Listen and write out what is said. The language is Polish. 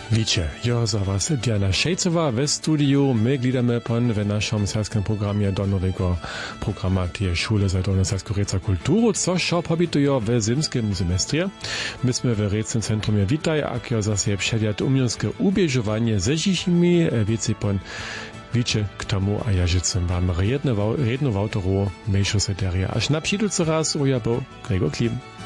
Wiecie, jo, za was Diana Šejcová ve studiu. My glidamy pan w naszym serskim programie do nowego programa tej Szule za dolnoserską reca kulturu, co się pobitują w zimskim semestrie. Myśmy w recnym centrum witaj, a kio zase przedjad umiejskie ubieżowanie ze dzisimi, wiecie pan wiecie k tomu, a ja życzę wam redno w autoru mniejszą seterię. Aż na przydulce raz ujabał Gregor Klim.